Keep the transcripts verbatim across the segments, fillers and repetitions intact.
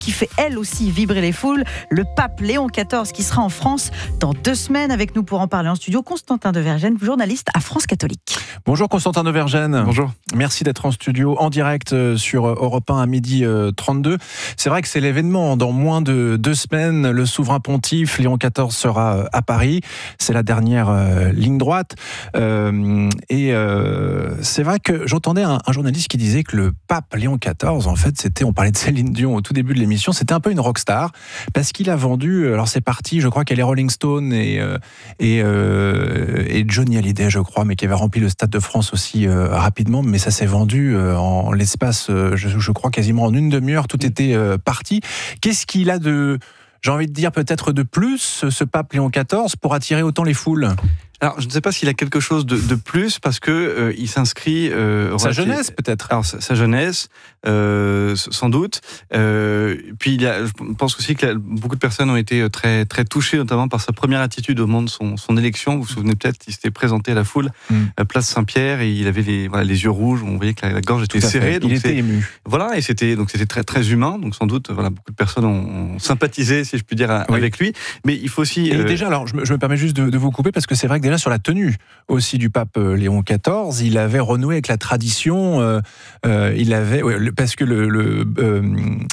qui fait elle aussi vibrer les foules, le pape Léon quatorze qui sera en France dans deux semaines. Avec nous pour en parler en studio, Constantin Devergennes, journaliste à France Catholique. Bonjour Constantin Devergennes. Bonjour. Merci d'être en studio en direct sur Europe un à midi trente-deux. C'est vrai que c'est l'événement. Dans moins de deux semaines, le souverain pontife Léon quatorze sera à Paris. C'est la dernière euh, ligne droite. Euh, et euh, c'est vrai que j'entendais un, un journaliste qui disait que le pape Léon quatorze, en fait, c'était, on parlait de Céline Dion au tout début de l'émission, c'était un peu une rockstar parce qu'il a vendu, alors c'est parti, je crois qu'il y a les Rolling Stones et, euh, et, euh, et Johnny Hallyday, je crois, mais qui avait rempli le Stade de France aussi euh, rapidement, mais ça s'est vendu euh, en l'espace, euh, je, je crois, quasiment en une demi-heure, tout était euh, parti. Qu'est-ce qu'il a de, j'ai envie de dire peut-être de plus, ce pape Léon quatorze, pour attirer autant les foules ? Alors, je ne sais pas s'il a quelque chose de, de plus, parce que euh, il s'inscrit... Euh, sa relativ... jeunesse, peut-être. Alors, sa, sa jeunesse, euh, sans doute. Euh, puis, il y a, je pense aussi que beaucoup de personnes ont été très, très touchées, notamment par sa première attitude au moment de son, son élection. Vous vous souvenez peut-être, il s'était présenté à la foule, mm. à Place Saint-Pierre, et il avait les, voilà, les yeux rouges, on voyait que la, la gorge était serrée. Donc il était ému. Voilà, et c'était, donc c'était très, très humain. Donc, sans doute, voilà, beaucoup de personnes ont, ont sympathisé, si je puis dire, oui. avec lui. Mais il faut aussi... Et euh... déjà, alors, je me, je me permets juste de, de vous couper, parce que c'est vrai que déjà, sur la tenue aussi du pape Léon quatorze, il avait renoué avec la tradition, euh, euh, il avait, ouais, parce que le, le, euh,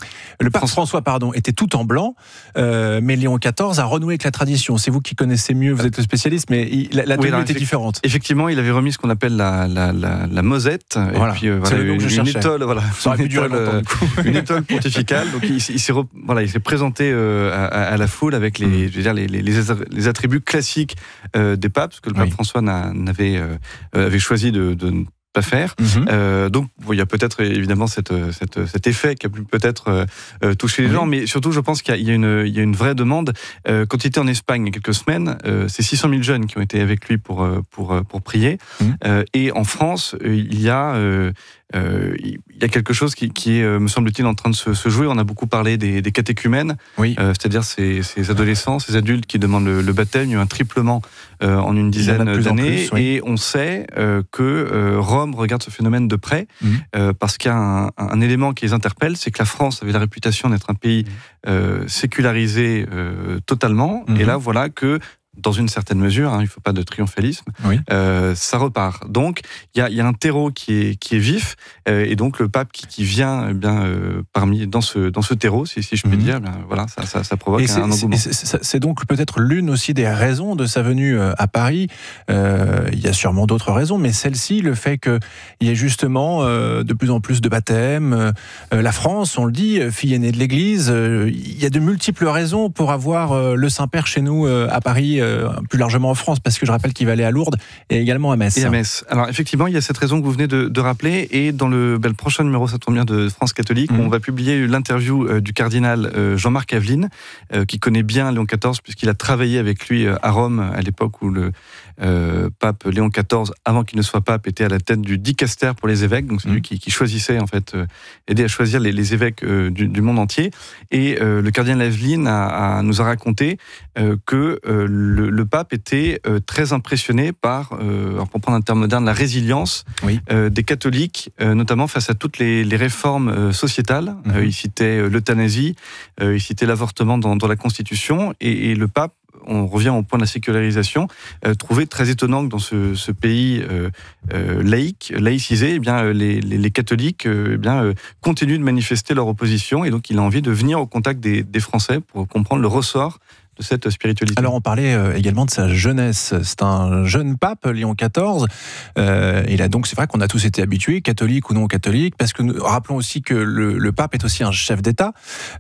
le pape François, François pardon, était tout en blanc, euh, mais Léon quatorze a renoué avec la tradition. C'est vous qui connaissez mieux, vous êtes le spécialiste, mais il, la, la tenue oui, alors, était différente. Effectivement, il avait remis ce qu'on appelle la, la, la, la mosette, voilà. et puis euh, voilà, une, une, une étole, voilà, ça aurait pu durer longtemps, une étole pontificale. Donc il, il s'est, voilà, il s'est présenté euh, à, à la foule avec les, mm. je veux dire, les, les, les attributs classiques euh, des papes, parce que le pape oui. François n'a, n'avait euh, avait choisi de, de ne pas faire. Mm-hmm. Euh, donc, bon, il y a peut-être évidemment cette, cette, cet effet qui a pu peut-être euh, toucher les oui. gens, mais surtout, je pense qu'il y a, il y a, une, il y a une vraie demande. Euh, quand il était en Espagne il y a quelques semaines, euh, c'est six cent mille jeunes qui ont été avec lui pour, pour, pour prier. Mm-hmm. Euh, et en France, il y a... Euh, Euh, il y a quelque chose qui, qui est, me semble-t-il, en train de se, se jouer. On a beaucoup parlé des, des catéchumènes, oui. euh, c'est-à-dire ces, ces adolescents, ces adultes qui demandent le, le baptême. Il y a eu un triplement euh, en une dizaine d'années, plus, oui. et on sait euh, que euh, Rome regarde ce phénomène de près, mmh. euh, parce qu'il y a un, un élément qui les interpelle, c'est que la France avait la réputation d'être un pays euh, sécularisé euh, totalement, mmh. et là, voilà que dans une certaine mesure, hein, il ne faut pas de triomphalisme, oui. euh, ça repart. Donc, il y, y a un terreau qui est, qui est vif, euh, et donc le pape qui, qui vient eh bien, euh, parmi, dans, ce, dans ce terreau, si, si je puis mm-hmm. dire, bien, voilà, ça, ça, ça provoque et un engouement. C'est, c'est, c'est donc peut-être l'une aussi des raisons de sa venue à Paris. Euh, il y a sûrement d'autres raisons, mais celle-ci, le fait qu'il y ait justement euh, de plus en plus de baptêmes, euh, la France, on le dit, fille aînée de l'Église, euh, il y a de multiples raisons pour avoir euh, le Saint-Père chez nous euh, à Paris, euh, plus largement en France, parce que je rappelle qu'il va aller à Lourdes et également à Metz. Et à Metz. Alors effectivement, il y a cette raison que vous venez de, de rappeler, et dans le, ben, le prochain numéro, ça tombe bien, de France Catholique, mmh. on va publier l'interview euh, du cardinal euh, Jean-Marc Aveline, euh, qui connaît bien Léon quatorze, puisqu'il a travaillé avec lui euh, à Rome, à l'époque où le euh, pape Léon quatorze, avant qu'il ne soit pape, était à la tête du dicaster pour les évêques, donc c'est mmh. lui qui, qui choisissait, en fait, euh, aider à choisir les, les évêques euh, du, du monde entier. Et euh, le cardinal Aveline a, a, nous a raconté euh, que euh, le, le pape était euh, très impressionné par, euh, alors pour prendre un terme moderne, la résilience oui. euh, des catholiques, euh, notamment face à toutes les, les réformes euh, sociétales. Mmh. Euh, il citait euh, l'euthanasie, euh, il citait l'avortement dans, dans la Constitution, et, et le pape, on revient au point de la sécularisation, euh, trouvait très étonnant que dans ce, ce pays euh, euh, laïque, laïcisé, eh bien, les, les, les catholiques euh, eh bien, euh, continuent de manifester leur opposition, et donc il a envie de venir au contact des, des Français pour comprendre le ressort de cette spiritualité. Alors on parlait également de sa jeunesse. C'est un jeune pape, Léon quatorze. Euh, il a donc, c'est vrai qu'on a tous été habitués, catholiques ou non catholiques, parce que nous, rappelons aussi que le, le pape est aussi un chef d'État.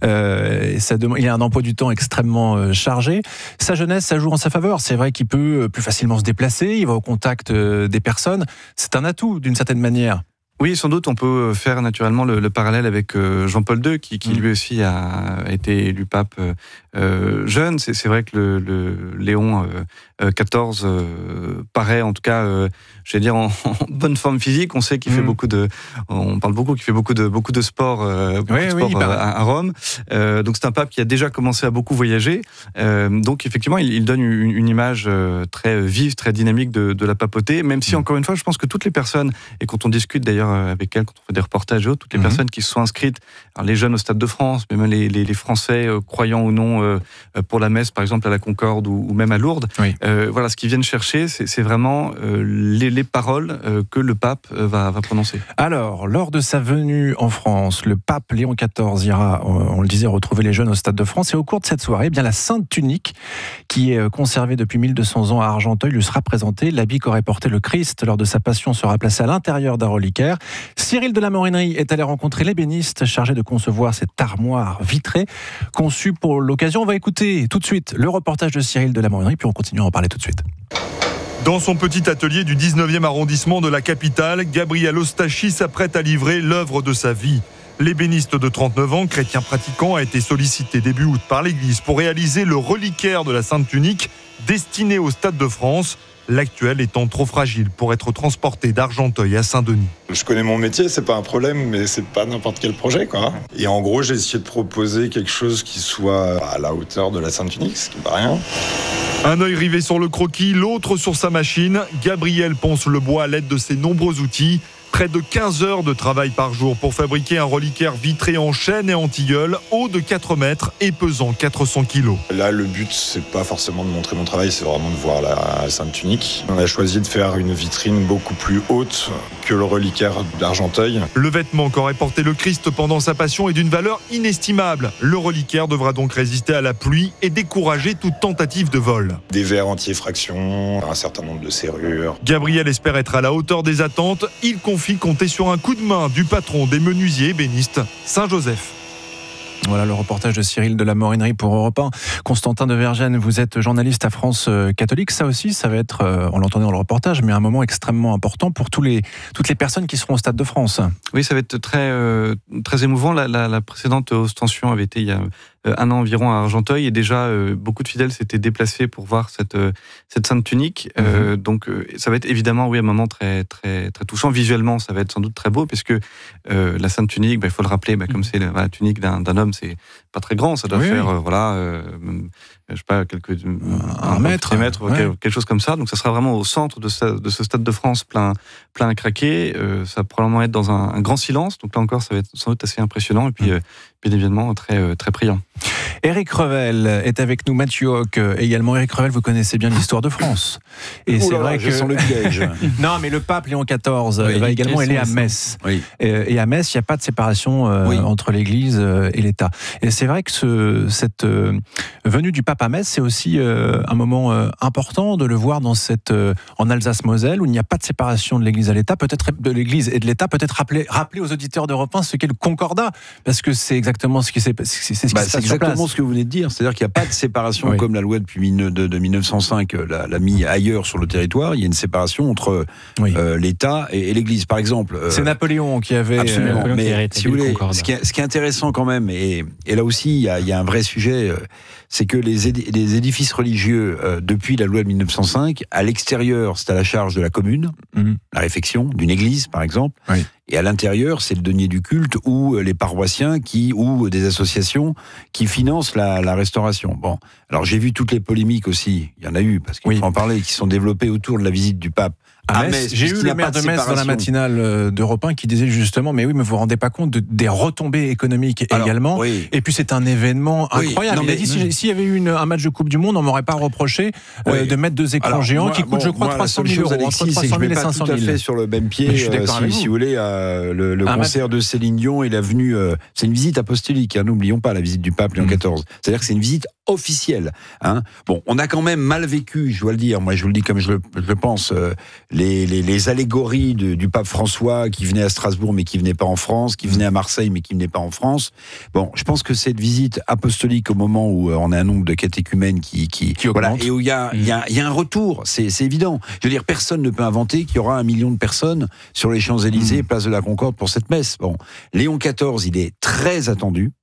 Euh, et ça demande, il a un emploi du temps extrêmement chargé. Sa jeunesse, ça joue en sa faveur. C'est vrai qu'il peut plus facilement se déplacer, il va au contact des personnes. C'est un atout d'une certaine manière. Oui, sans doute, on peut faire naturellement le, le parallèle avec Jean-Paul deux, qui, qui lui aussi a été élu pape euh, jeune. C'est, c'est vrai que le, le Léon euh, quatorze euh, paraît, en tout cas, euh, je vais dire en, en bonne forme physique. On sait qu'il mmh. fait beaucoup de, on parle beaucoup qu'il fait beaucoup de beaucoup de sport, euh, beaucoup oui, de sport oui, euh, à, à Rome. Euh, donc c'est un pape qui a déjà commencé à beaucoup voyager. Euh, donc effectivement, il, il donne une, une image euh, très vive, très dynamique de, de la papauté. Même si, mmh. encore une fois, je pense que toutes les personnes, et quand on discute d'ailleurs avec elle, quand on fait des reportages et autres, toutes les mmh. personnes qui se sont inscrites, alors les jeunes au Stade de France, mais même les, les, les Français euh, croyants ou non euh, pour la messe, par exemple à la Concorde ou, ou même à Lourdes, oui. euh, voilà, ce qu'ils viennent chercher, c'est, c'est vraiment euh, les, les paroles euh, que le pape euh, va, va prononcer. Alors, lors de sa venue en France, le pape Léon quatorze ira, on le disait, retrouver les jeunes au Stade de France. Et au cours de cette soirée, eh bien la Sainte Tunique, qui est conservée depuis mille deux cents ans à Argenteuil, lui sera présentée. L'habit qu'aurait porté le Christ lors de sa passion sera placé à l'intérieur d'un reliquaire. Cyril de la Morinerie est allé rencontrer l'ébéniste chargé de concevoir cette armoire vitrée conçue pour l'occasion. On va écouter tout de suite le reportage de Cyril de la Morinerie, puis on continue à en parler tout de suite. Dans son petit atelier du dix-neuvième arrondissement de la capitale, Gabriel Ostachi s'apprête à livrer l'œuvre de sa vie. L'ébéniste de trente-neuf ans, chrétien pratiquant, a été sollicité début août par l'Église pour réaliser le reliquaire de la Sainte Tunique destiné au Stade de France, l'actuel étant trop fragile pour être transporté d'Argenteuil à Saint-Denis. Je connais mon métier, c'est pas un problème, mais c'est pas n'importe quel projet, quoi. Et en gros, j'ai essayé de proposer quelque chose qui soit à la hauteur de la Sainte Tunique, ce qui n'est pas rien. Un œil rivé sur le croquis, l'autre sur sa machine. Gabriel ponce le bois à l'aide de ses nombreux outils. Près de quinze heures de travail par jour pour fabriquer un reliquaire vitré en chêne et en tilleul, haut de quatre mètres et pesant quatre cents kilos. Là, le but, c'est pas forcément de montrer mon travail, c'est vraiment de voir la Sainte Tunique. On a choisi de faire une vitrine beaucoup plus haute que le reliquaire d'Argenteuil. Le vêtement qu'aurait porté le Christ pendant sa passion est d'une valeur inestimable. Le reliquaire devra donc résister à la pluie et décourager toute tentative de vol. Des verres anti-effraction, un certain nombre de serrures. Gabriel espère être à la hauteur des attentes. Il confie compter sur un coup de main du patron des menuisiers ébénistes, Saint-Joseph. Voilà le reportage de Cyril de la Morinerie pour Europe un. Constantin de Vergennes, vous êtes journaliste à France Catholique. Ça aussi, ça va être, on l'entendait dans le reportage, mais un moment extrêmement important pour tous les, toutes les personnes qui seront au Stade de France. Oui, ça va être très, euh, très émouvant. La, la, la précédente ostension avait été il y a un an environ à Argenteuil, et déjà euh, beaucoup de fidèles s'étaient déplacés pour voir cette, euh, cette Sainte Tunique. Mmh. Euh, donc euh, ça va être évidemment oui, un moment très, très, très touchant. Visuellement, ça va être sans doute très beau, puisque euh, la Sainte Tunique, bah, il faut le rappeler, bah, comme c'est la, la tunique d'un, d'un homme, c'est pas très grand, ça doit oui, faire oui. Euh, voilà, euh, je sais pas, quelques un, un mètre, mètre ouais. quelque, quelque chose comme ça. Donc ça sera vraiment au centre de, ce, de ce Stade de France plein, plein à craquer. Euh, ça va probablement être dans un, un grand silence. Donc là encore, ça va être sans doute assez impressionnant. Et puis, mmh. euh, bien évidemment, très, très priant. Éric Revel est avec nous, Mathieu Hoc également. Éric Revel, vous connaissez bien l'histoire de France. Et oh c'est là vrai là, que. Je sens le piège. Non, mais le pape Léon quatorze oui, va également aller à Metz. Oui. Et, et à Metz, il n'y a pas de séparation euh, oui. entre l'Église et l'État. Et c'est vrai que ce, cette euh, venue du pape à Metz, c'est aussi euh, un moment euh, important de le voir dans cette, euh, en Alsace-Moselle, où il n'y a pas de séparation de l'Église à l'État, peut-être de l'Église et de l'État. Peut-être rappeler, rappeler aux auditeurs d'Europe un ce qu'est le Concordat, parce que c'est exactement ce qui s'est, c'est, c'est ce qui bah, se c'est passe sur place. Exactement ce que vous venez de dire, c'est-à-dire qu'il n'y a pas de séparation oui. comme la loi depuis de, de mille neuf cent cinq l'a, l'a mis ailleurs sur le territoire. Il y a une séparation entre oui. euh, l'État et, et l'Église, par exemple. Euh, c'est Napoléon qui avait absolument. Euh, mais si vous voulez, ce qui, est, ce qui est intéressant quand même, et, et là aussi il y, a, il y a un vrai sujet, euh, c'est que les, édi- les édifices religieux euh, depuis la loi de mille neuf cent cinq, à l'extérieur, c'est à la charge de la commune, mmh. la réfection d'une église, par exemple. Oui. Et à l'intérieur, c'est le denier du culte ou les paroissiens qui, ou des associations qui financent la, la restauration. Bon, alors j'ai vu toutes les polémiques aussi, il y en a eu, parce qu'il oui. faut en parler, qui sont développées autour de la visite du pape. À Metz, Metz, j'ai eu le maire de, de Metz dans la matinale d'Europe un qui disait justement, mais oui, mais vous vous rendez pas compte de, des retombées économiques alors, également. Oui. Et puis c'est un événement oui. incroyable. Non, mais, Il a dit, si, s'il y avait eu une, un match de Coupe du Monde, on m'aurait pas reproché oui. euh, de mettre deux écrans alors, géants moi, qui coûtent, bon, je crois, moi, trois cent mille euros, Alexis, entre trois cent mille et cinq cent mille. Je mets pas tout à fait sur le même pied, euh, si, si vous voulez, euh, le, le concert match. de Céline Dion et la venue, euh, c'est une visite apostolique, hein, n'oublions pas la visite du pape Léon quatorze. C'est-à-dire que c'est une visite officielle. Hein. Bon, on a quand même mal vécu, je dois le dire, moi je vous le dis comme je le, je le pense, euh, les, les, les allégories de, du pape François qui venait à Strasbourg mais qui venait pas en France, qui venait à Marseille mais qui venait pas en France. Bon, je pense que cette visite apostolique au moment où euh, on a un nombre de catéchumènes qui, qui, qui voilà, et où il y a, il mmh. y a, il y a un retour, c'est, c'est évident. Je veux dire, personne ne peut inventer qu'il y aura un million de personnes sur les Champs-Élysées, mmh. place de la Concorde pour cette messe. Bon, Léon quatorze, il est très attendu.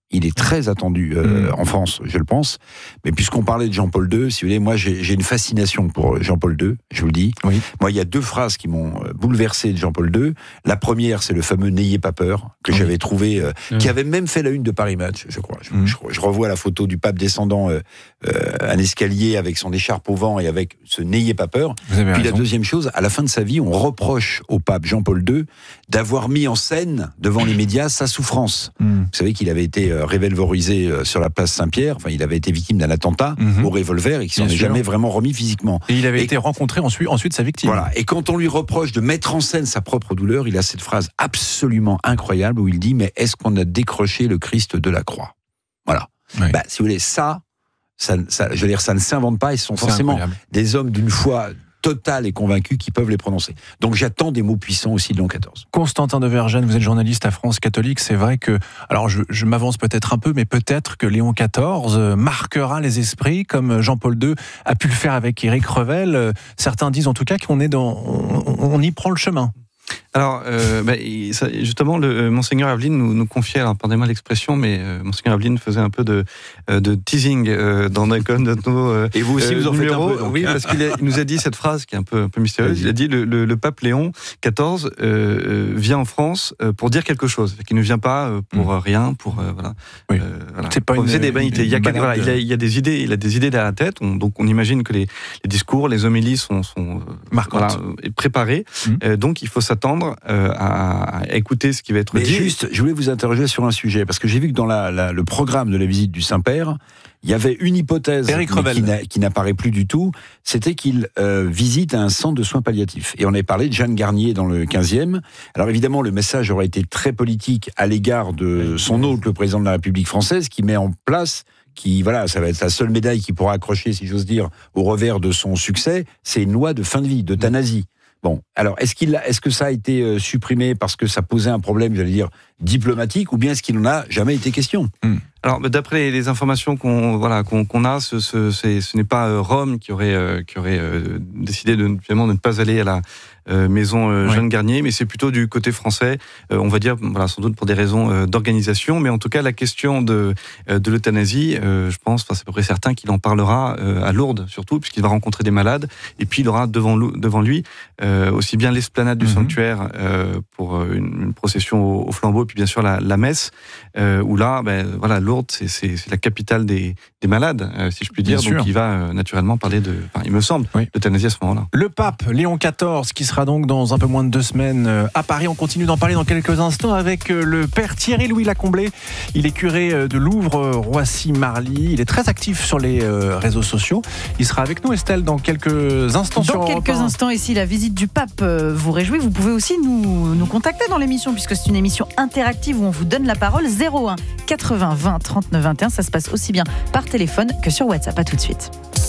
Il est très attendu euh, mmh. en France, je le pense. Mais puisqu'on parlait de Jean-Paul deux, si vous voulez, moi j'ai, j'ai une fascination pour Jean-Paul deux, je vous le dis. Oui. Moi, il y a deux phrases qui m'ont bouleversé de Jean-Paul deux. La première, c'est le fameux « N'ayez pas peur » que oui. j'avais trouvé, euh, mmh. qui avait même fait la une de Paris Match, je crois. Je, mmh. je, je revois la photo du pape descendant euh, euh, un escalier avec son écharpe au vent et avec ce « N'ayez pas peur ». Puis raison. La deuxième chose, à la fin de sa vie, on reproche au pape Jean-Paul deux d'avoir mis en scène devant les médias sa souffrance. Mmh. Vous savez qu'il avait été euh, révolverisé euh, sur la place Saint-Pierre, enfin il avait été victime d'un attentat mmh. au revolver et qu'il s'en est jamais vraiment remis physiquement. Et il avait et, été rencontré ensuite, ensuite sa victime. Voilà. Et quand on lui reproche de mettre en scène sa propre douleur, il a cette phrase absolument incroyable où il dit « Mais est-ce qu'on a décroché le Christ de la croix ?» Voilà. Oui. Bah, si vous voulez, ça, ça, ça, je veux dire, ça ne s'invente pas. Ils sont C'est forcément incroyable. Des hommes d'une foi total et convaincu qui peuvent les prononcer. Donc j'attends des mots puissants aussi de Léon quatorze. Constantin de Vergennes, vous êtes journaliste à France Catholique, c'est vrai que, alors je, je m'avance peut-être un peu, mais peut-être que Léon quatorze marquera les esprits comme Jean-Paul deux a pu le faire avec Éric Revel. Certains disent en tout cas qu'on est dans, on, on y prend le chemin. Alors, euh, bah, ça, justement, le euh, Monseigneur Aveline nous, nous confiait, alors pardonnez-moi l'expression, mais euh, Monseigneur Aveline faisait un peu de, euh, de teasing euh, dans un de nos euh, Et vous aussi, vous en faites un peu, donc. Oui, parce qu'il a, il nous a dit cette phrase qui est un peu, un peu mystérieuse. Il a dit le, le, le pape Léon quatorze euh, vient en France euh, pour dire quelque chose. Il ne vient pas euh, pour mmh. rien, pour euh, voilà. Oui. Euh, voilà. C'est pas une, des vanités. Il y a quelque, voilà, il, a, il y a des idées, il a des idées derrière la tête. On, donc on imagine que les, les discours, les homélies sont, sont marquantes, voilà, préparés. Mmh. Euh, donc il faut s'attendre euh, à à écouter ce qui va être Mais dit. Juste, je voulais vous interroger sur un sujet, parce que j'ai vu que dans la, la, le programme de la visite du Saint-Père, il y avait une hypothèse qui, n'a, qui n'apparaît plus du tout, c'était qu'il euh, visite un centre de soins palliatifs. Et on avait parlé de Jeanne Garnier dans le quinzième. Alors évidemment, le message aurait été très politique à l'égard de son hôte, le président de la République française, qui met en place... qui, voilà, ça va être la seule médaille qui pourra accrocher, si j'ose dire, au revers de son succès, c'est une loi de fin de vie, d'euthanasie. Bon, alors, est-ce, qu'il a, est-ce que ça a été euh, supprimé parce que ça posait un problème, j'allais dire, diplomatique, ou bien est-ce qu'il n'en a jamais été question ? mmh. Alors, d'après les, les informations qu'on, voilà, qu'on, qu'on a, ce, ce, c'est, ce n'est pas euh, Rome qui aurait, euh, qui aurait euh, décidé de, finalement, de ne pas aller à la euh, maison euh, Jeanne ouais. Garnier, mais c'est plutôt du côté français, euh, on va dire, voilà, sans doute pour des raisons euh, d'organisation, mais en tout cas, la question de, euh, de l'euthanasie, euh, je pense, enfin, c'est à peu près certain qu'il en parlera euh, à Lourdes, surtout, puisqu'il va rencontrer des malades, et puis il aura devant, devant lui euh, aussi bien l'esplanade du mmh. sanctuaire euh, pour une, une procession au, au flambeau, et puis bien sûr la, la messe, euh, où là, ben, voilà, Lourdes, c'est, c'est, c'est la capitale des, des malades, euh, si je puis dire, bien donc sûr. Il va euh, naturellement parler de, enfin, il me semble, oui. d'euthanasie à ce moment-là. Le pape Léon quatorze, qui sera donc dans un peu moins de deux semaines euh, à Paris, on continue d'en parler dans quelques instants avec euh, le père Thierry-Louis Lacomblé. Il est curé euh, de Louvre, euh, Roissy-Marly, il est très actif sur les euh, réseaux sociaux. Il sera avec nous, Estelle, dans quelques instants dans sur Europe un. Dans quelques instants, et si la visite du pape euh, vous réjouit, vous pouvez aussi nous, nous contacter dans l'émission, puisque c'est une émission interactive où on vous donne la parole. Zéro un quatre-vingts vingt trente-neuf vingt et un, ça se passe aussi bien par téléphone que sur WhatsApp. À tout de suite.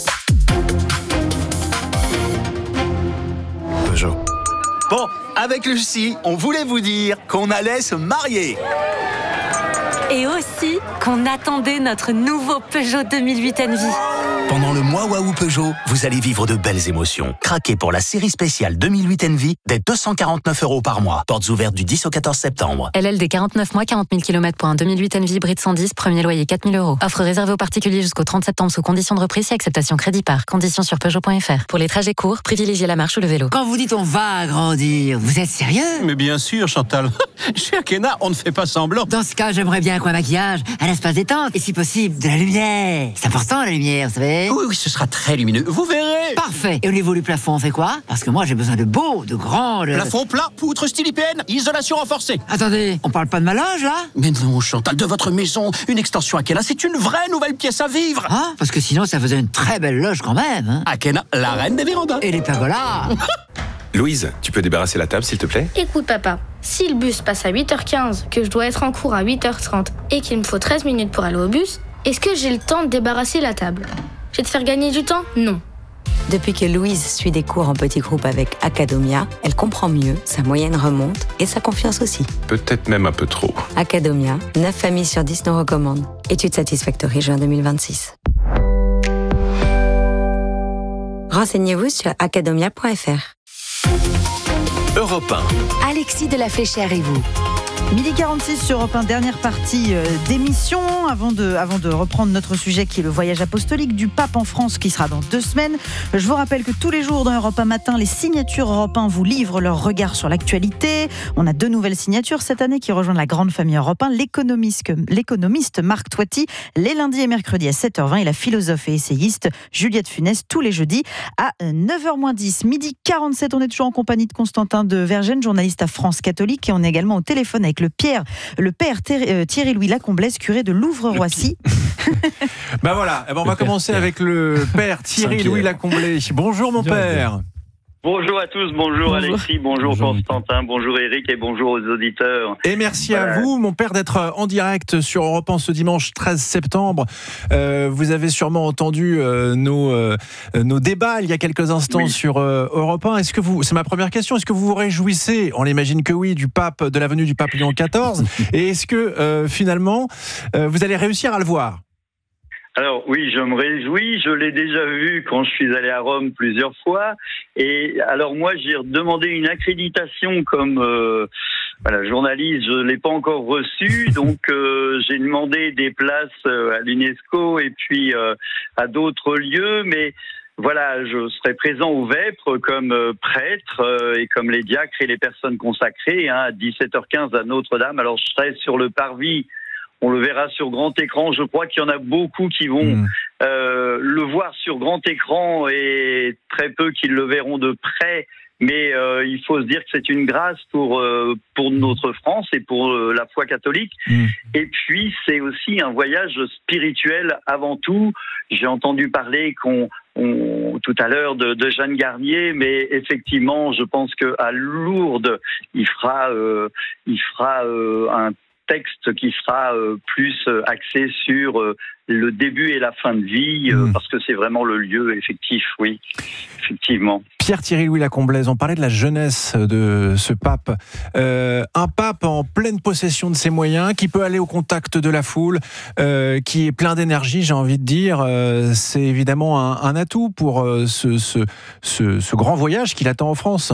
Peugeot. Bon, avec Lucie, on voulait vous dire qu'on allait se marier. Et aussi qu'on attendait notre nouveau Peugeot deux mille huit Envy. Pendant le mois Waouh Peugeot, vous allez vivre de belles émotions. Craquez pour la série spéciale deux mille huit Envy dès deux cent quarante-neuf euros par mois. Portes ouvertes du dix au quatorze septembre. L L D quarante-neuf mois, quarante mille kilomètres pour un deux mille huit Envy hybride cent dix, premier loyer quatre mille euros. Offre réservée aux particuliers jusqu'au trente septembre sous condition de reprise et acceptation crédit par. Conditions sur Peugeot point F R. Pour les trajets courts, privilégiez la marche ou le vélo. Quand vous dites on va agrandir, vous êtes sérieux ? Mais bien sûr, Chantal. Chez Akena, on ne fait pas semblant. Dans ce cas, j'aimerais bien un maquillage, un espace détente et si possible, de la lumière. C'est important la lumière, vous savez ? Oui, oui, ce sera très lumineux. Vous verrez. Parfait. Et au niveau du plafond, on fait quoi ? Parce que moi, j'ai besoin de beau, de grand... De... Plafond plat, poutre style I P N, isolation renforcée. Attendez, on parle pas de ma loge, là ? Mais non, Chantal, de votre maison, une extension Akena, c'est une vraie nouvelle pièce à vivre. Ah, parce que sinon, ça faisait une très belle loge quand même. Hein ? Akena, la reine des vérandas. Et les pergolas. Louise, tu peux débarrasser la table, s'il te plaît ? Écoute, papa, si le bus passe à huit heures quinze, que je dois être en cours à huit heures trente et qu'il me faut treize minutes pour aller au bus, est-ce que j'ai le temps de débarrasser la table ? Je vais te faire gagner du temps ? Non. Depuis que Louise suit des cours en petits groupes avec Academia, elle comprend mieux, sa moyenne remonte et sa confiance aussi. Peut-être même un peu trop. Academia, neuf familles sur dix nous recommandent. Étude Satisfactory juin deux mille vingt-six. Renseignez-vous sur academia point F R. Europe un. Alexis de la Fléchère et vous. midi quarante-six sur Europe un, dernière partie d'émission. Avant de, avant de reprendre notre sujet qui est le voyage apostolique du pape en France qui sera dans deux semaines, je vous rappelle que tous les jours dans Europe un Matin, les signatures Europe un vous livrent leur regard sur l'actualité. On a deux nouvelles signatures cette année qui rejoignent la grande famille Europe un, l'économiste, l'économiste Marc Toiti, les lundis et mercredis à sept heures vingt, et la philosophe et essayiste Juliette Funès tous les jeudis à neuf heures moins dix. midi quarante-sept, on est toujours en compagnie de Constantin de Vergennes, journaliste à France Catholique, et on est également au téléphone avec le, Pierre, le père Thierry-Louis Lacomblesse, curé de Louvre-Roissy. Ben voilà, eh ben on va commencer avec le père Thierry-Louis Lacomblesse. Bonjour mon père. Bonjour à tous, bonjour, bonjour. Alexis, bonjour, bonjour Constantin, bonjour Eric et bonjour aux auditeurs. Et merci voilà. à vous, mon père, d'être en direct sur Europe un ce dimanche treize septembre. Euh, vous avez sûrement entendu euh, nos, euh, nos débats il y a quelques instants oui. sur euh, Europe un. Est-ce que vous, c'est ma première question, est-ce que vous vous réjouissez, on l'imagine que oui, du pape, de la venue du pape Léon quatorze, et est-ce que euh, finalement euh, vous allez réussir à le voir ? Alors oui, je me réjouis, je l'ai déjà vu quand je suis allé à Rome plusieurs fois, et alors moi j'ai demandé une accréditation comme euh, voilà, journaliste, je l'ai pas encore reçue, donc euh, j'ai demandé des places à l'UNESCO et puis euh, à d'autres lieux, mais voilà, je serai présent au Vêpres comme euh, prêtre euh, et comme les diacres et les personnes consacrées hein, à dix-sept heures quinze à Notre-Dame. Alors je serai sur le parvis. On le verra sur grand écran. Je crois qu'il y en a beaucoup qui vont mmh. euh, le voir sur grand écran et très peu qui le verront de près. Mais euh, il faut se dire que c'est une grâce pour euh, pour notre France et pour euh, la foi catholique. Mmh. Et puis c'est aussi un voyage spirituel avant tout. J'ai entendu parler qu'on on, tout à l'heure de, de Jeanne Garnier, mais effectivement, je pense que à Lourdes, il fera euh, il fera euh, un texte qui sera euh, plus euh, axé sur euh, le début et la fin de vie, euh, mmh. parce que c'est vraiment le lieu effectif, oui, effectivement. Pierre Thierry-Louis Lacomblesse, on parlait de la jeunesse de ce pape. Euh, un pape en pleine possession de ses moyens, qui peut aller au contact de la foule, euh, qui est plein d'énergie, j'ai envie de dire. Euh, c'est évidemment un, un atout pour euh, ce, ce, ce, ce grand voyage qu'il attend en France.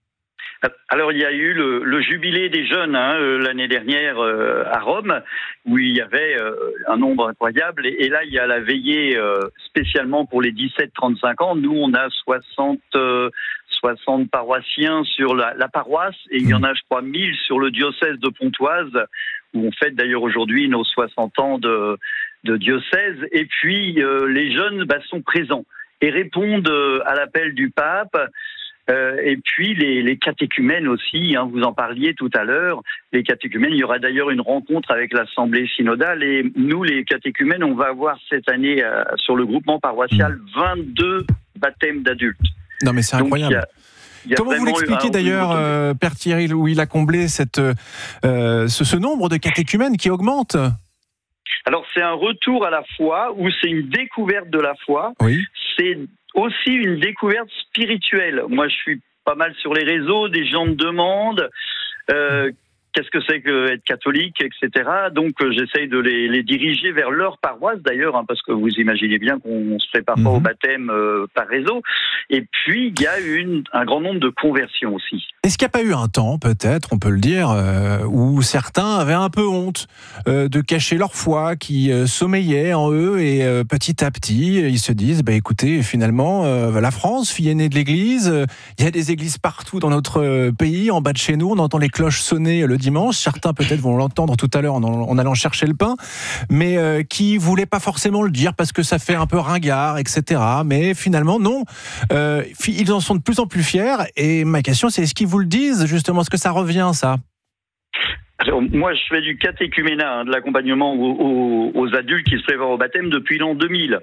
Alors il y a eu le, le jubilé des jeunes hein, l'année dernière euh, à Rome où il y avait euh, un nombre incroyable et, et là il y a la veillée euh, spécialement pour les dix-sept trente-cinq ans. Nous on a soixante, euh, soixante paroissiens sur la, la paroisse et il y en a je crois mille sur le diocèse de Pontoise où on fête d'ailleurs aujourd'hui nos soixante ans de, de diocèse et puis euh, les jeunes bah, sont présents et répondent euh, à l'appel du pape. Euh, et puis les, les catéchumènes aussi, hein, vous en parliez tout à l'heure, les catéchumènes, il y aura d'ailleurs une rencontre avec l'Assemblée synodale et nous les catéchumènes, on va avoir cette année euh, sur le groupement paroissial vingt-deux baptêmes d'adultes. Non mais c'est incroyable. Donc, y a, y a Comment vous l'expliquez d'ailleurs, euh, Père Thierry-Louis Lacomblesse, cette, euh, ce, ce nombre de catéchumènes qui augmente ? Alors c'est un retour à la foi ou c'est une découverte de la foi. Oui. C'est aussi une découverte spirituelle. Moi, je suis pas mal sur les réseaux, des gens me demandent euh, qu'est-ce que c'est que être catholique, et cetera. Donc, euh, j'essaye de les, les diriger vers leur paroisse, d'ailleurs, hein, parce que vous imaginez bien qu'on se prépare pas mmh. au baptême euh, par réseau. Et puis, il y a une, un grand nombre de conversions aussi. Est-ce qu'il n'y a pas eu un temps, peut-être, on peut le dire, euh, où certains avaient un peu honte euh, de cacher leur foi, qui euh, sommeillait en eux, et euh, petit à petit, ils se disent, bah, écoutez, finalement, euh, la France, fille aînée de l'Église, euh, il y a des églises partout dans notre euh, pays, en bas de chez nous, on entend les cloches sonner le dimanche, certains peut-être vont l'entendre tout à l'heure en, en allant chercher le pain, mais euh, qui voulaient pas forcément le dire parce que ça fait un peu ringard, et cetera. Mais finalement, non, euh, ils en sont de plus en plus fiers, et ma question c'est, est-ce qu'ils vous le disent justement, est-ce que ça revient ça ? Alors, moi, je fais du catéchuménat, hein, de l'accompagnement aux, aux, aux adultes qui se préparent au baptême depuis l'an deux mille.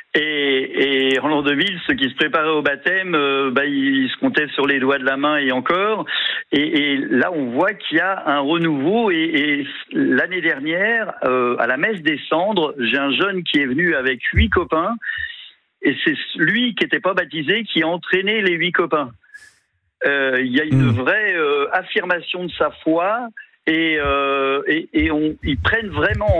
Et, et en l'an deux mille, ceux qui se préparaient au baptême, euh, bah, ils se comptaient sur les doigts de la main et encore. Et, et là, on voit qu'il y a un renouveau. Et, et l'année dernière, euh, à la messe des cendres, j'ai un jeune qui est venu avec huit copains. Et c'est lui qui n'était pas baptisé qui a entraîné les huit copains. Euh, il y a une vraie euh, affirmation de sa foi. Et, euh, et, et on, ils prennent vraiment en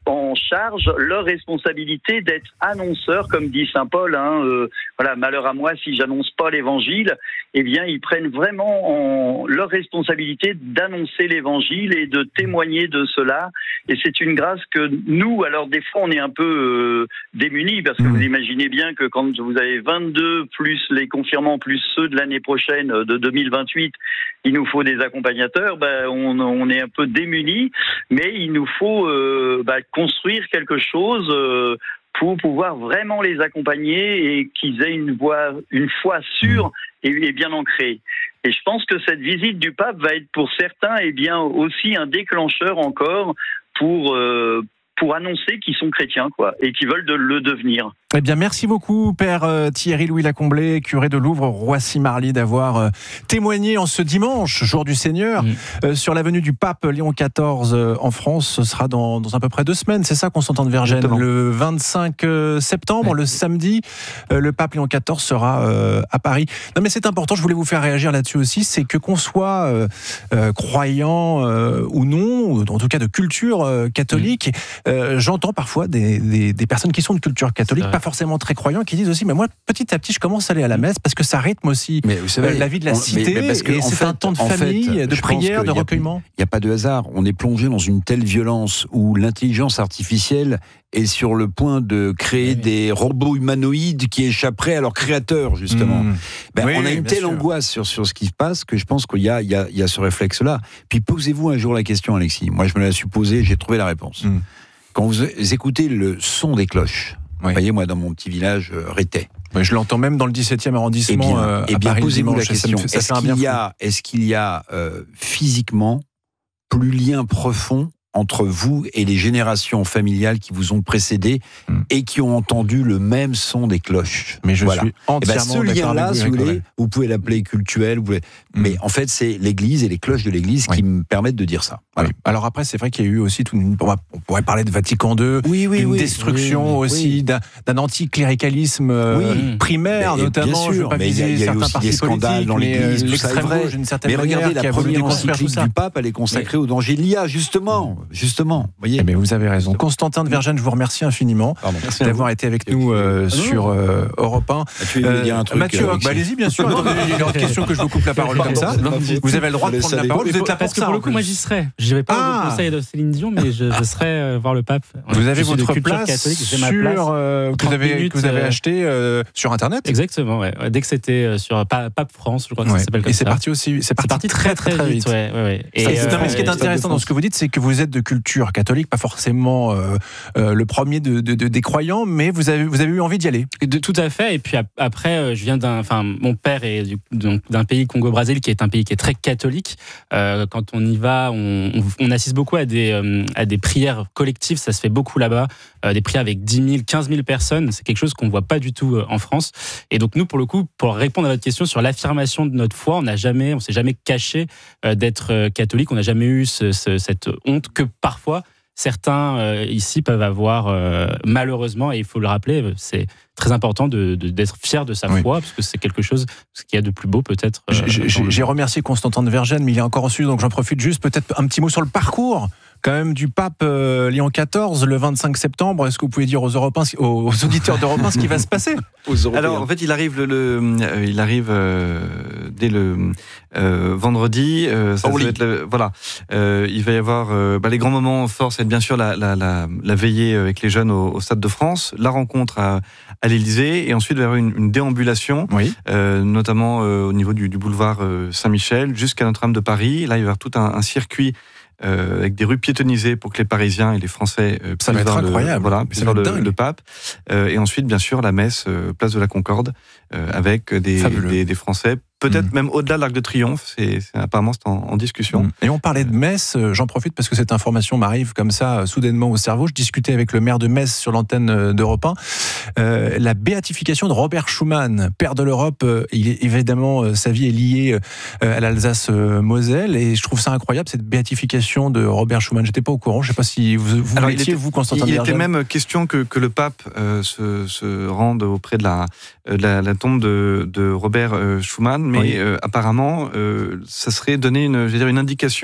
en charge leur responsabilité d'être annonceurs, comme dit saint Paul. Hein, euh, voilà, malheur à moi si j'annonce pas l'évangile. Eh bien, ils prennent vraiment en leur responsabilité d'annoncer l'évangile et de témoigner de cela. Et c'est une grâce que nous, alors des fois, on est un peu euh, démunis, parce que mmh. vous imaginez bien que quand vous avez vingt-deux plus les confirmants plus ceux de l'année prochaine, de deux mille vingt-huit, il nous faut des accompagnateurs. Ben, on, on est un peu démunis, mais il nous faut euh, ben, construire quelque chose euh, pour pouvoir vraiment les accompagner et qu'ils aient une voix, une foi sûre et, et bien ancrée. Et je pense que cette visite du pape va être pour certains eh bien, aussi un déclencheur encore pour, euh, pour annoncer qu'ils sont chrétiens quoi, et qu'ils veulent de, le devenir. Eh bien, merci beaucoup, Père euh, Thierry Louis Lacomblé, curé de Louvre, Roissy-Marly, d'avoir euh, témoigné en ce dimanche, jour du Seigneur, mmh. euh, sur la venue du pape Léon quatorze euh, en France. Ce sera dans, dans à peu près deux semaines, c'est ça, Constantin de Vergennes, Exactement. Le vingt-cinq septembre, ouais. le samedi, euh, le pape Léon quatorze sera euh, à Paris. Non, mais c'est important, je voulais vous faire réagir là-dessus aussi, c'est que qu'on soit euh, euh, croyant euh, ou non, ou en tout cas de culture euh, catholique, mmh. euh, j'entends parfois des, des, des personnes qui sont de culture catholique, pas forcément très croyants, qui disent aussi, mais moi, petit à petit, je commence à aller à la messe parce que ça rythme aussi mais vous savez, euh, la vie de la on, cité, mais, mais parce que, et c'est fait, un temps de famille, fait, de prière, de recueillement. Il n'y a, a pas de hasard. On est plongé dans une telle violence où l'intelligence artificielle est sur le point de créer oui. des robots humanoïdes qui échapperaient à leur créateur, justement. Mmh. Ben, oui, on a une telle sûr. angoisse sur, sur ce qui se passe que je pense qu'il y a, il y a, il y a ce réflexe-là. Puis posez-vous un jour la question, Alexis. Moi, je me la suis posée, j'ai trouvé la réponse. Mmh. Quand vous écoutez le son des cloches, oui. vous voyez, moi, dans mon petit village, euh, Rétais. Oui, je l'entends même dans le dix-septième arrondissement. Eh bien, euh, eh bien posez-vous la question. Ça, ça est-ce, qu'il y a, est-ce qu'il y a euh, physiquement plus lien profond entre vous et les générations familiales qui vous ont précédé mmh. et qui ont entendu le même son des cloches. Mais je voilà. suis entièrement eh ben, ce lien-là, si vous voulez, vous pouvez l'appeler cultuel, vous pouvez... mmh. mais en fait, c'est l'Église et les cloches de l'Église oui. qui me permettent de dire ça. Voilà. Oui. Alors après, c'est vrai qu'il y a eu aussi, tout une... on pourrait parler de Vatican deux, oui, oui, d'une oui, destruction oui, aussi, oui. d'un, d'un anticléricalisme oui. primaire, mais, notamment. Bien sûr, mais il y a, y a eu aussi des scandales dans l'Église, tout ça est vrai. Mais regardez, la première encyclique du pape, elle est consacrée au danger de l'I A, justement, justement. Voyez. Eh bien, vous avez raison. Constantin de Vergennes, je vous remercie infiniment Pardon, merci d'avoir été avec nous euh, sur euh, Europe un. Mathieu, euh, dire un truc, Mathieu, euh, bah, allez-y, bien sûr. Attendez, il y a une autre question que je vous coupe la parole comme ça. Vous avez le droit de prendre la parole. Vous êtes là parce que pour le coup, moi, j'y serai. Je ne vais pas ah. au conseil de Céline Dion, mais je, je serai euh, voir le pape. Vous avez votre place sur euh, que vous avez que vous avez acheté euh, sur Internet. Exactement. Ouais. Dès que c'était sur Pape France, je crois que ça s'appelle comme ça. Et c'est parti aussi. C'est parti très très très vite. Et ce qui est intéressant dans ce que vous dites, c'est que vous êtes de culture catholique, pas forcément Euh, euh, le premier de, de, de, des croyants, mais vous avez, vous avez eu envie d'y aller. De, tout à fait. Et puis après, je viens d'un, enfin, mon père est du, d'un pays Congo-Brazzaville qui est un pays qui est très catholique. Euh, quand on y va, on, on, on assiste beaucoup à des, euh, à des prières collectives. Ça se fait beaucoup là-bas. Euh, des prières avec dix mille, quinze mille personnes. C'est quelque chose qu'on ne voit pas du tout euh, en France. Et donc nous, pour le coup, pour répondre à votre question sur l'affirmation de notre foi, on n'a jamais, on s'est jamais caché euh, d'être euh, catholique. On n'a jamais eu ce, ce, cette honte que parfois certains euh, ici peuvent avoir euh, malheureusement, et il faut le rappeler, c'est très important de, de, d'être fier de sa oui. foi, parce que c'est quelque chose ce qu'il y a de plus beau peut-être. Euh, j'ai, j'ai, j'ai remercié Constantin de Vergennes, mais il est encore reçu, donc j'en profite juste, peut-être un petit mot sur le parcours quand même du pape euh, Léon quatorze le vingt-cinq septembre. Est-ce que vous pouvez dire aux Européens, aux, aux auditeurs d'Europe un ce qui va se passer? Alors en fait, il arrive le, le euh, il arrive euh, dès le euh, vendredi. Euh, ça, oh, ça va être le, voilà, euh, il va y avoir euh, bah, les grands moments forts, c'est bien sûr la, la, la, la veillée avec les jeunes au, au Stade de France, la rencontre à, à l'Élysée, et ensuite il va y avoir une, une déambulation, oui. euh, notamment euh, au niveau du, du boulevard euh, Saint-Michel jusqu'à Notre-Dame de Paris. Là, il va y avoir tout un, un circuit. Euh, avec des rues piétonnisées pour que les Parisiens et les Français euh, ça va être incroyable, le, voilà, puissent voir le, le pape. Euh, et ensuite, bien sûr, la messe euh, place de la Concorde euh, avec des, des, des Français. Peut-être mmh. même au-delà de l'Arc de Triomphe, c'est, c'est apparemment c'est en, en discussion. Mmh. Et on parlait de Metz, j'en profite parce que cette information m'arrive comme ça, soudainement au cerveau. Je discutais avec le maire de Metz sur l'antenne d'Europe un. Euh, la béatification de Robert Schuman, père de l'Europe, euh, il est, évidemment, euh, sa vie est liée euh, à l'Alsace-Moselle, et je trouve ça incroyable, cette béatification de Robert Schuman. J'étais pas au courant, je sais pas si vous, vous Alors, l'étiez, vous, Constantin de Il Vergennes. était même question que, que le pape euh, se, se rende auprès de la, de la, la tombe de, de Robert euh, Schuman, mais oui. euh, apparemment, euh, ça serait donner une, je veux dire, une indication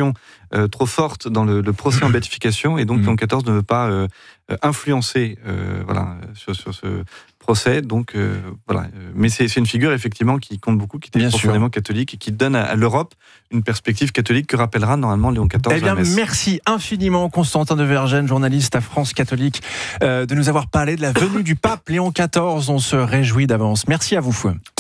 euh, trop forte dans le, le procès en béatification, et donc Léon quatorze ne veut pas euh, influencer euh, voilà, sur, sur ce procès. Donc euh, voilà. Mais c'est, c'est une figure effectivement qui compte beaucoup, qui était Bien profondément sûr. catholique et qui donne à, à l'Europe une perspective catholique que rappellera normalement Léon quatorze. Eh bien, merci infiniment Constantin de Vergennes, journaliste à France Catholique, euh, de nous avoir parlé de la venue du pape Léon quatorze. On se réjouit d'avance. Merci à vous.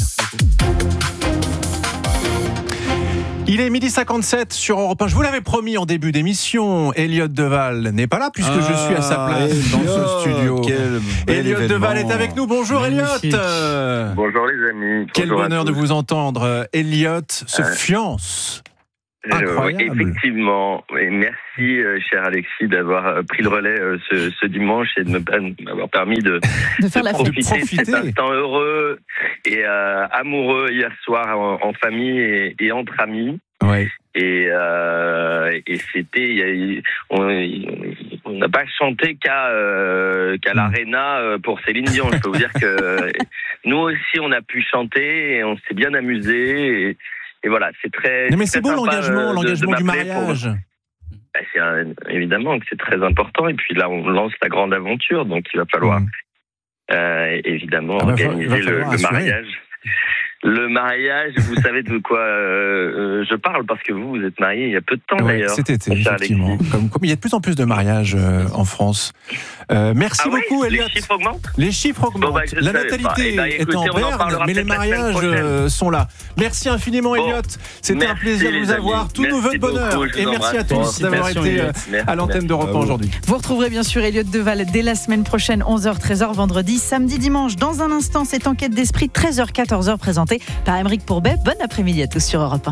Il est midi cinquante-sept sur Europe un. Je vous l'avais promis en début d'émission, Elliott Deval n'est pas là puisque ah, je suis à sa place Elliott, dans ce studio. Elliott Deval est avec nous. Bonjour Elliott. Bonjour les amis. Quel Bonjour bonheur de vous entendre. Elliott se euh, fiance. Incroyable. Euh, effectivement. Et merci, euh, cher Alexis, d'avoir euh, pris le relais euh, ce, ce dimanche et de me, m'avoir permis de, de, faire de la profiter, profiter de cet instant heureux et euh, amoureux hier soir en, en famille et, et entre amis. Ouais. Et, euh, et c'était, on n'a pas chanté qu'à, euh, qu'à l'Arena pour Céline Dion. Je peux vous dire que nous aussi, on a pu chanter et on s'est bien amusé. Et, Et voilà, c'est très. Non mais c'est, c'est beau l'engagement, de, l'engagement de du mariage. Pour... Ben, c'est un... évidemment que c'est très important. Et puis là, on lance la grande aventure, donc il va falloir mmh. euh, évidemment ah bah, organiser va, va le, le mariage. Le mariage, vous savez de quoi euh, je parle, parce que vous, vous êtes marié il y a peu de temps ouais, d'ailleurs. Cet été, effectivement. Comme, comme il y a de plus en plus de mariages euh, en France. Euh, merci ah beaucoup, oui, Elliott. Les chiffres augmentent Les chiffres augmentent. Bon, bah, la natalité eh ben, écoutez, est en berne, mais les mariages euh, sont là. Merci infiniment, bon, Elliott. C'était un plaisir de vous avoir. Tous nos vœux de bonheur. Beaucoup, et merci à tous d'avoir été euh, à l'antenne d'Europe un aujourd'hui. Vous retrouverez bien sûr Elliott Deval dès la semaine prochaine, onze heures treize heures, vendredi, samedi, dimanche. Dans un instant, cette enquête d'esprit, treize heures quatorze heures, présentée par Aymeric Pourbet. Bon après-midi à tous sur Europe un.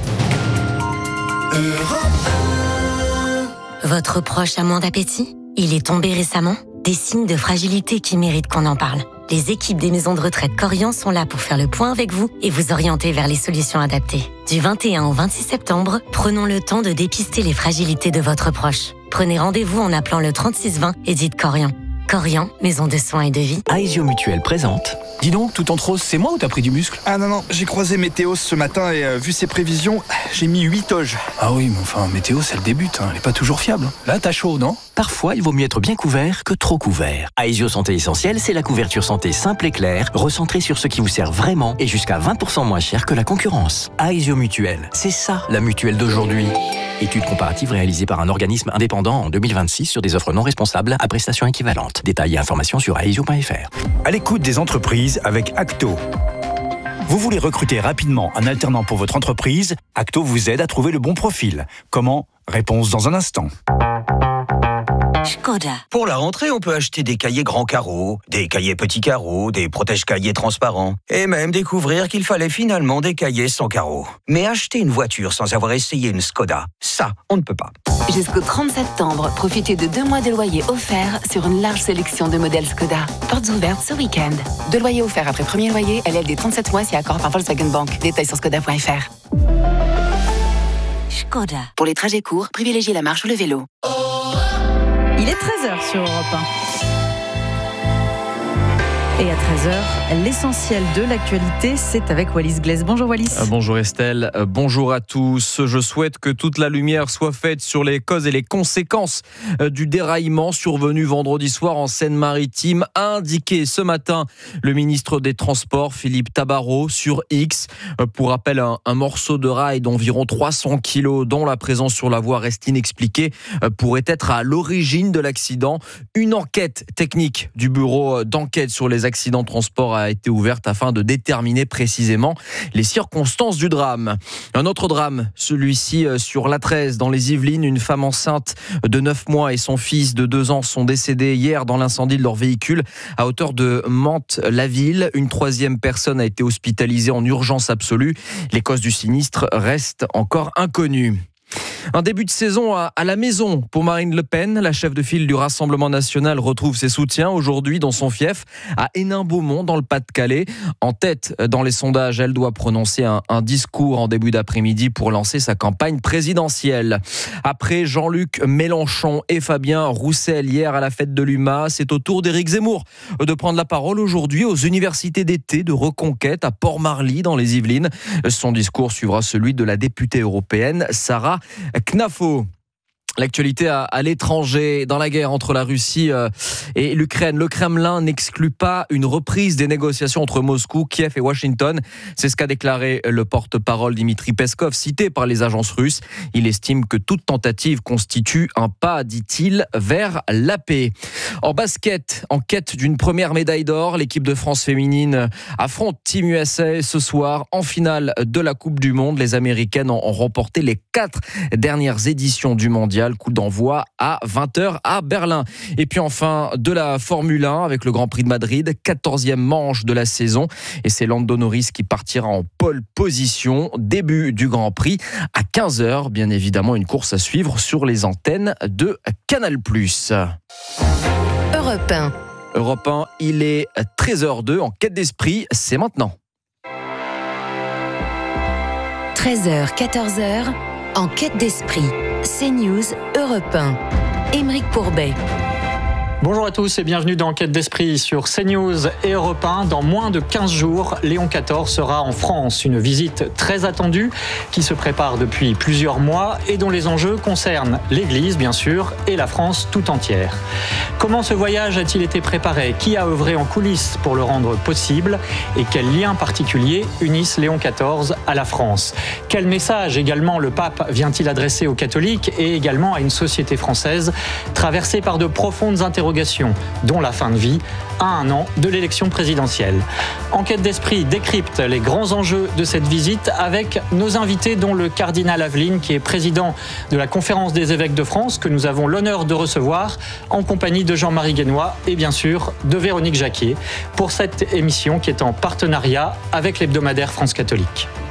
Votre proche a moins d'appétit ? Il est tombé récemment ? Des signes de fragilité qui méritent qu'on en parle. Les équipes des maisons de retraite Corian sont là pour faire le point avec vous et vous orienter vers les solutions adaptées. Du vingt et un au vingt-six septembre, prenons le temps de dépister les fragilités de votre proche. Prenez rendez-vous en appelant le trente-six vingt et dites Corian. Corian, maison de soins et de vie. Aesio Mutuelle présente. Dis donc, tout en rose, c'est moi ou t'as pris du muscle ? Ah non, non, j'ai croisé Météo ce matin et euh, vu ses prévisions, j'ai mis huit toges. Ah oui, mais enfin, Météo, elle débute, hein, elle est pas toujours fiable. Là, t'as chaud, non ? Parfois, il vaut mieux être bien couvert que trop couvert. Aesio Santé Essentielle, c'est la couverture santé simple et claire, recentrée sur ce qui vous sert vraiment et jusqu'à vingt pour cent moins cher que la concurrence. Aesio Mutuelle, c'est ça, la mutuelle d'aujourd'hui. Étude comparative réalisée par un organisme indépendant en deux mille vingt-six sur des offres non responsables à prestations équivalentes. Détails et informations sur aesio point f r. À l'écoute des entreprises avec Acto. Vous voulez recruter rapidement un alternant pour votre entreprise ? Acto vous aide à trouver le bon profil. Comment ? Réponse dans un instant. Skoda. Pour la rentrée, on peut acheter des cahiers grands carreaux, des cahiers petits carreaux, des protège-cahiers transparents, et même découvrir qu'il fallait finalement des cahiers sans carreaux. Mais acheter une voiture sans avoir essayé une Skoda, ça, on ne peut pas. Jusqu'au trente septembre, profitez de deux mois de loyer offerts sur une large sélection de modèles Skoda. Portes ouvertes ce week-end. Deux loyers offerts après premier loyer, L L D trente-sept mois si accord par Volkswagen Bank. Détails sur skoda point f r. Skoda. Pour les trajets courts, privilégiez la marche ou le vélo. Il est treize heures sur Europe un. Et à treize heures, l'essentiel de l'actualité, c'est avec Wallis Glaise. Bonjour Wallis. Bonjour Estelle, bonjour à tous. Je souhaite que toute la lumière soit faite sur les causes et les conséquences du déraillement survenu vendredi soir en Seine-Maritime, a indiqué ce matin le ministre des Transports, Philippe Tabarot, sur X. Pour rappel, un, un morceau de rail d'environ trois cents kilos, dont la présence sur la voie reste inexpliquée, pourrait être à l'origine de l'accident. Une enquête technique du bureau d'enquête sur les accidents de transport a été ouverte afin de déterminer précisément les circonstances du drame. Un autre drame, celui-ci sur l'A treize dans les Yvelines. Une femme enceinte de neuf mois et son fils de deux ans sont décédés hier dans l'incendie de leur véhicule à hauteur de Mantes-la-Ville. Une troisième personne a été hospitalisée en urgence absolue. Les causes du sinistre restent encore inconnues. Un début de saison à, à la maison pour Marine Le Pen. La chef de file du Rassemblement national retrouve ses soutiens aujourd'hui dans son fief à Hénin-Beaumont dans le Pas-de-Calais. En tête dans les sondages, elle doit prononcer un, un discours en début d'après-midi pour lancer sa campagne présidentielle. Après Jean-Luc Mélenchon et Fabien Roussel hier à la fête de l'U M A, c'est au tour d'Éric Zemmour de prendre la parole aujourd'hui aux universités d'été de Reconquête à Port-Marly dans les Yvelines. Son discours suivra celui de la députée européenne Sarah Knafo. L'actualité à, à l'étranger, dans la guerre entre la Russie euh, et l'Ukraine. Le Kremlin n'exclut pas une reprise des négociations entre Moscou, Kiev et Washington. C'est ce qu'a déclaré le porte-parole Dmitri Peskov, cité par les agences russes. Il estime que toute tentative constitue un pas, dit-il, vers la paix. En basket, en quête d'une première médaille d'or, l'équipe de France féminine affronte Team U S A ce soir en finale de la Coupe du Monde. Les Américaines ont remporté les quatre dernières éditions du mondial. Coup d'envoi à vingt heures à Berlin. Et puis enfin, de la Formule un avec le Grand Prix de Madrid, quatorzième manche de la saison. Et c'est Lando Norris qui partira en pole position. Début du Grand Prix à quinze heures. Bien évidemment, une course à suivre sur les antennes de Canal plus. Europe un. Europe un, il est treize heures deux en quête d'esprit. C'est maintenant. treize heures, quatorze heures, en quête d'esprit. CNews Europe un. Aymeric Pourbet. Bonjour à tous et bienvenue dans Quête d'Esprit sur CNews et Europe un. Dans moins de quinze jours, Léon quatorze sera en France. Une visite très attendue qui se prépare depuis plusieurs mois et dont les enjeux concernent l'Église, bien sûr, et la France tout entière. Comment ce voyage a-t-il été préparé ? Qui a œuvré en coulisses pour le rendre possible ? Et quels liens particuliers unissent Léon quatorze à la France ? Quel message également le pape vient-il adresser aux catholiques et également à une société française traversée par de profondes interrogations, dont la fin de vie, à un an de l'élection présidentielle. Enquête d'Esprit décrypte les grands enjeux de cette visite avec nos invités, dont le cardinal Aveline, qui est président de la Conférence des évêques de France, que nous avons l'honneur de recevoir en compagnie de Jean-Marie Guénois et bien sûr de Véronique Jacquier pour cette émission qui est en partenariat avec l'hebdomadaire France Catholique.